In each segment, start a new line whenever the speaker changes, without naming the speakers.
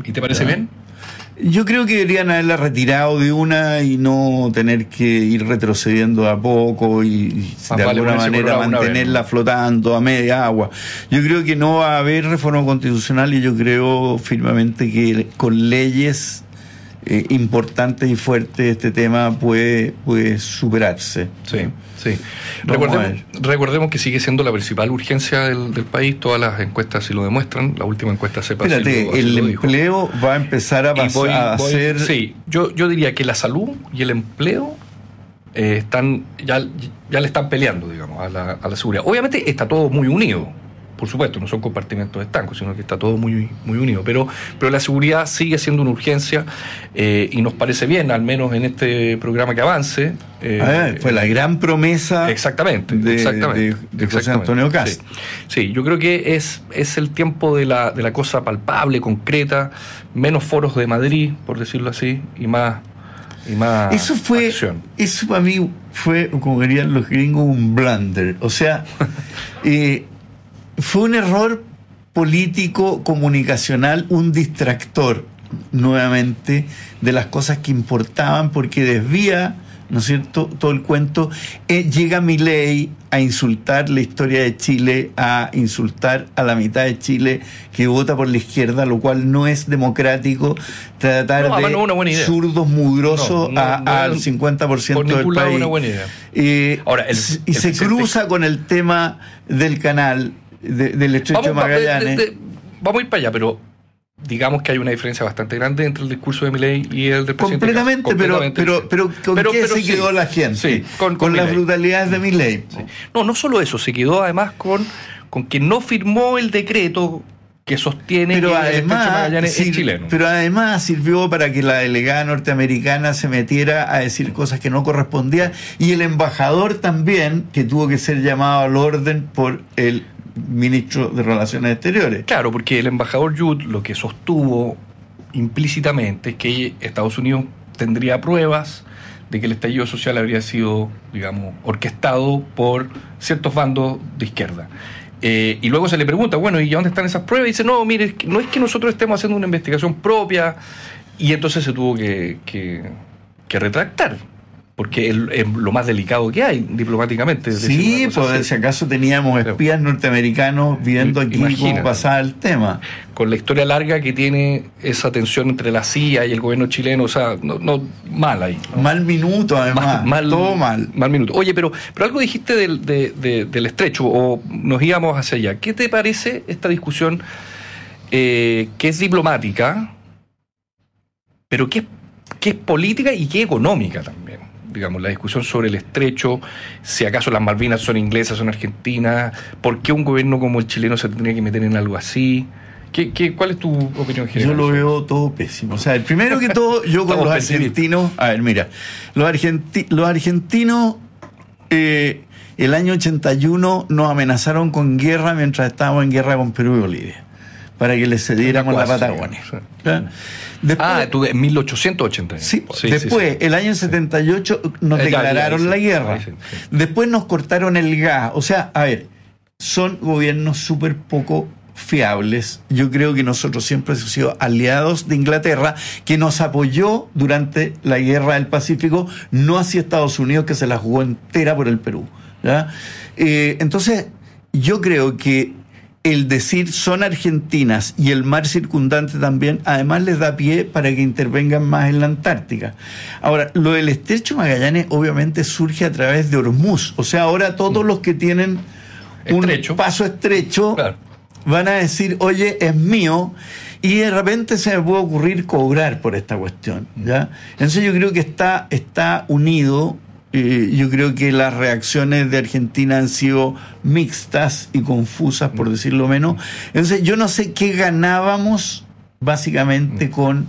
¿Y te parece bien?
Yo creo que deberían haberla retirado de una y no tener que ir retrocediendo a poco y de alguna manera mantenerla flotando a media agua. Yo creo que no va a haber reforma constitucional y yo creo firmemente que con leyes importantes y fuertes este tema puede superarse.
Sí, sí. Recordemos que sigue siendo la principal urgencia del país. Todas las encuestas sí lo demuestran. La última encuesta CEPA
el empleo va a empezar a ser...
Sí, yo diría que la salud y el empleo ya le están peleando, digamos, a la seguridad. Obviamente está todo muy unido. Por supuesto, no son compartimentos estancos, sino que está todo muy, muy unido. Pero la seguridad sigue siendo una urgencia y nos parece bien, al menos en este programa, que avance.
Fue la gran promesa de José Antonio Kast.
Sí, yo creo que es el tiempo de la cosa palpable, concreta, menos foros de Madrid, por decirlo así, y más acción.
Eso para mí fue, como dirían los gringos, un blunder. O sea... fue un error político, comunicacional, un distractor, nuevamente, de las cosas que importaban, porque desvía, ¿no es cierto?, todo el cuento. Llega Milei a insultar la historia de Chile, a insultar a la mitad de Chile que vota por la izquierda, lo cual no es democrático. Tratar de zurdos mugrosos al 50% del país.
Una buena idea.
Ahora, se cruza con el tema del canal del Estrecho de Magallanes.
Vamos a ir para allá, pero digamos que hay una diferencia bastante grande entre el discurso de Milei y el del presidente.
Completamente, pero ¿con qué se quedó la gente?
Sí,
con las brutalidades de Milei.
Sí. No solo eso, se quedó además con que no firmó el decreto que sostiene que el Estrecho de Magallanes es chileno.
Pero además sirvió para que la delegada norteamericana se metiera a decir cosas que no correspondían, y el embajador también, que tuvo que ser llamado al orden por el ministro de Relaciones Exteriores.
Claro, porque el embajador Judd lo que sostuvo implícitamente es que Estados Unidos tendría pruebas de que el estallido social habría sido, digamos, orquestado por ciertos bandos de izquierda. Y luego se le pregunta, bueno, ¿y dónde están esas pruebas? Y dice, no, mire, no es que nosotros estemos haciendo una investigación propia, y entonces se tuvo que retractar. Porque es lo más delicado que hay diplomáticamente.
Sí, pues si acaso teníamos espías norteamericanos viendo aquí cómo pasaba el tema.
Con la historia larga que tiene esa tensión entre la CIA y el gobierno chileno, o sea, mal ahí. ¿No?
Mal minuto, además. Todo mal.
Mal minuto. Oye, pero algo dijiste del estrecho, o nos íbamos hacia allá. ¿Qué te parece esta discusión que es diplomática, pero que es política y que es económica también? Digamos, la discusión sobre el estrecho, si acaso las Malvinas son inglesas, son argentinas, ¿por qué un gobierno como el chileno se tendría que meter en algo así? ¿Cuál es tu opinión general?
Yo lo veo todo pésimo. O sea, primero que todo, yo con los argentinos... A ver, mira, los argentinos el año 81 nos amenazaron con guerra mientras estábamos en guerra con Perú y Bolivia, para que les cediéramos la Patagonia.
Después, tú en 1880.
Sí, después, el año 78 nos declararon la guerra. Después nos cortaron el gas. O sea, a ver, son gobiernos súper poco fiables. Yo creo que nosotros siempre hemos sido aliados de Inglaterra, que nos apoyó durante la guerra del Pacífico, no hacia Estados Unidos, que se la jugó entera por el Perú. ¿Ya? Entonces, yo creo que el decir son argentinas y el mar circundante también, además les da pie para que intervengan más en la Antártica. Ahora, lo del Estrecho Magallanes obviamente surge a través de Hormuz. O sea, ahora todos los que tienen un paso estrecho, claro, van a decir, oye, es mío, y de repente se me puede ocurrir cobrar por esta cuestión, ¿ya? Entonces yo creo que está unido. Yo creo que las reacciones de Argentina han sido mixtas y confusas, por decirlo menos. Entonces yo no sé qué ganábamos básicamente con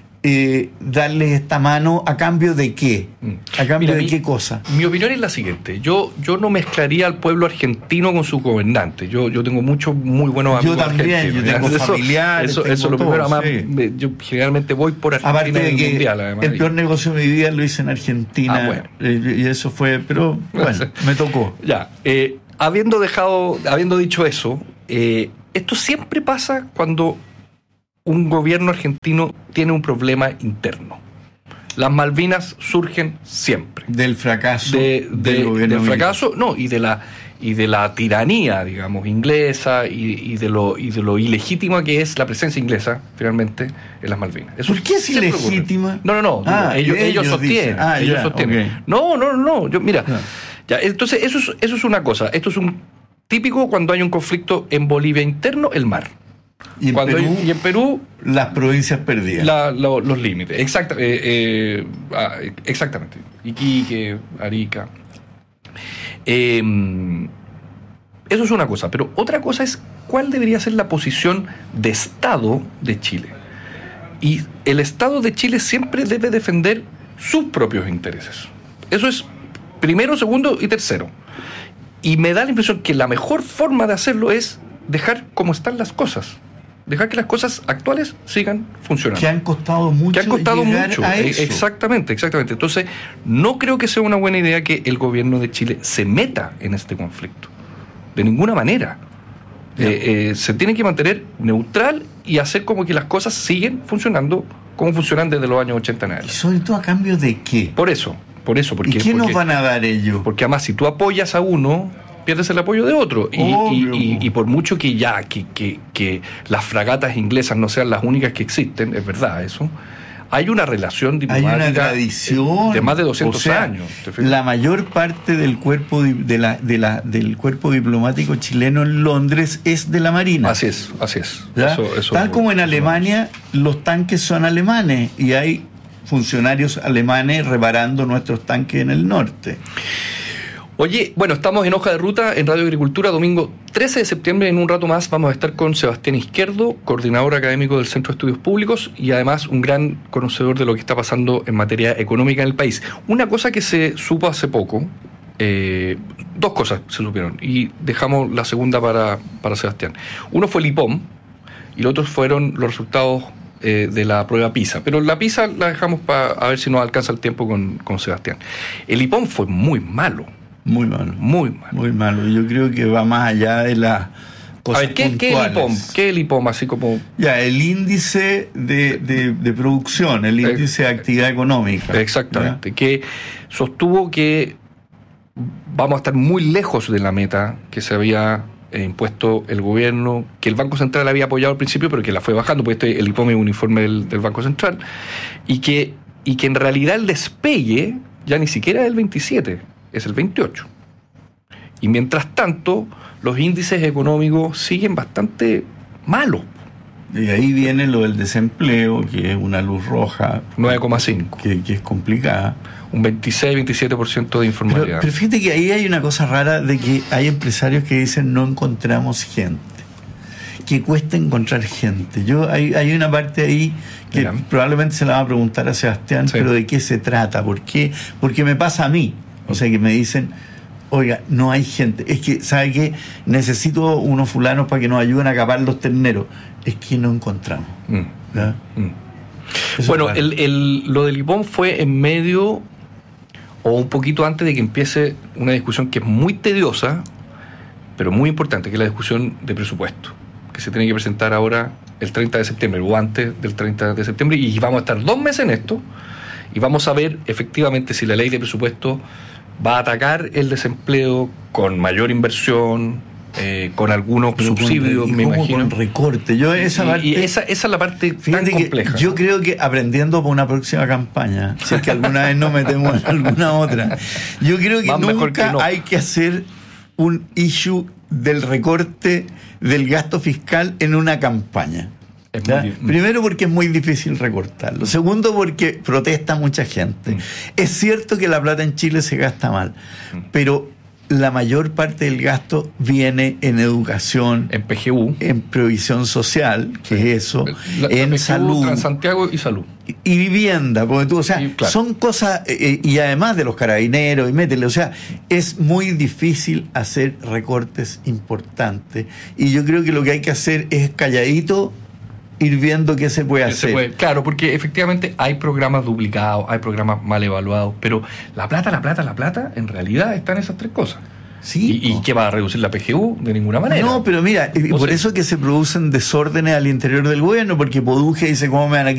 darles esta mano, ¿a cambio de qué? ¿A cambio de qué cosa?
Mi opinión es la siguiente: yo no mezclaría al pueblo argentino con sus gobernantes. Yo tengo muy buenos amigos argentinos.
Yo tengo familiares.
Eso es lo primero. Además, sí, yo generalmente voy por Argentina.
Aparte de que mundial, además, el peor negocio de mi vida lo hice en Argentina. Bueno. Y eso fue, pero bueno, me tocó.
Ya, habiendo dicho eso, esto siempre pasa cuando un gobierno argentino tiene un problema interno. Las Malvinas surgen siempre.
Del fracaso
del gobierno fracaso, no, y de la tiranía, digamos, inglesa y de lo ilegítima que es la presencia inglesa, finalmente, en las Malvinas.
Eso ¿por qué es ilegítima?
No, ellos sostienen. Ellos sostienen. Okay. No. Mira, ya, entonces eso es una cosa. Esto es un típico cuando hay un conflicto en Bolivia interno, el mar.
Y en Perú las provincias perdidas.
Los límites. Exactamente. Iquique, Arica. Eso es una cosa, pero otra cosa es cuál debería ser la posición de Estado de Chile. Y el Estado de Chile siempre debe defender sus propios intereses. Eso es primero, segundo y tercero. Y me da la impresión que la mejor forma de hacerlo es dejar como están las cosas. Dejar que las cosas actuales sigan funcionando.
Que han costado mucho.
A eso. Exactamente. Entonces, no creo que sea una buena idea que el gobierno de Chile se meta en este conflicto. De ninguna manera. Se tiene que mantener neutral y hacer como que las cosas siguen funcionando como funcionan desde los años 80 en adelante.
¿Y sobre todo a cambio de qué?
Por eso.
¿Y qué nos van a dar ellos?
Porque además, si tú apoyas a uno, pierdes el apoyo de otro. Y por mucho que las fragatas inglesas no sean las únicas que existen, es verdad eso, hay una relación diplomática,
hay una tradición
de más de 200 años.
La mayor parte del cuerpo del cuerpo diplomático chileno en Londres es de la Marina.
Así es. Eso
Tal como en Alemania, los tanques son alemanes y hay funcionarios alemanes reparando nuestros tanques en el norte.
Oye, bueno, estamos en Hoja de Ruta, en Radio Agricultura, domingo 13 de septiembre. En un rato más vamos a estar con Sebastián Izquierdo, coordinador académico del Centro de Estudios Públicos y además un gran conocedor de lo que está pasando en materia económica en el país. Una cosa que se supo hace poco, dos cosas se supieron, y dejamos la segunda para Sebastián. Uno fue el IPOM y los otros fueron los resultados de la prueba PISA. Pero la PISA la dejamos a ver si nos alcanza el tiempo con Sebastián. El IPOM fue muy malo.
Muy malo. Yo creo que va más allá de las cosas.
A ver, ¿qué es el IPOM? Así como...
Ya, el índice de producción, el índice de actividad económica.
Exactamente. ¿Ya? Que sostuvo que vamos a estar muy lejos de la meta que se había impuesto el gobierno, que el Banco Central había apoyado al principio, pero que la fue bajando, porque el IPOM es un informe del Banco Central, y que en realidad el despegue ya ni siquiera es el 27, es el 28. Y mientras tanto, los índices económicos siguen bastante malos.
Y ahí viene lo del desempleo, que es una luz roja.
9,5.
Que es complicada.
Un 26-27% de informalidad.
Pero fíjate que ahí hay una cosa rara de que hay empresarios que dicen no encontramos gente. Que cuesta encontrar gente. Hay una parte ahí que probablemente se la va a preguntar a Sebastián, sí. Pero ¿de qué se trata? ¿Por qué? Porque me pasa a mí. O sea, que me dicen, oiga, no hay gente. Es que, ¿sabe qué? Necesito unos fulanos para que nos ayuden a capar los terneros. Es que no encontramos.
Bueno, lo del IPOM fue en medio o un poquito antes de que empiece una discusión que es muy tediosa, pero muy importante, que es la discusión de presupuesto, que se tiene que presentar ahora el 30 de septiembre o antes del 30 de septiembre, y vamos a estar 2 meses en esto, y vamos a ver efectivamente si la ley de presupuesto va a atacar el desempleo con mayor inversión, con algunos subsidios, me imagino.
Con recorte.
Esa es la parte tan compleja.
Yo creo que aprendiendo para una próxima campaña, si es que alguna vez nos metemos en alguna otra, yo creo que más nunca hay que hacer un issue del recorte del gasto fiscal en una campaña. Primero porque es muy difícil recortarlo. Segundo porque protesta mucha gente. Es cierto que la plata en Chile se gasta mal, pero la mayor parte del gasto viene en educación,
en PGU,
en previsión social, que es eso, en PGU, salud,
Transantiago y salud.
Y vivienda, porque tú, o sea, claro, son cosas, y además de los carabineros, y métele, o sea, es muy difícil hacer recortes importantes. Y yo creo que lo que hay que hacer es calladito, ir viendo qué se puede hacer.
Claro, porque efectivamente hay programas duplicados, hay programas mal evaluados, pero la plata, en realidad está en esas 3 cosas.
Sí,
¿Y qué va a reducir la PGU? De ninguna manera.
No, pero mira, por eso es que se producen desórdenes al interior del gobierno, porque Poduje dice, ¿cómo me van a